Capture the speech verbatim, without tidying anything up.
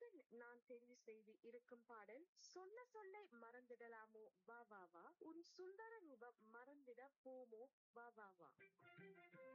அடுத்து நான் தெரிவு செய்து இருக்கும் பாடல் சொன்ன சொல்லை மறந்திடலாமோ வா வா வா உன் சுந்தர ரூபம் மறந்திட போமோ வா வா வா.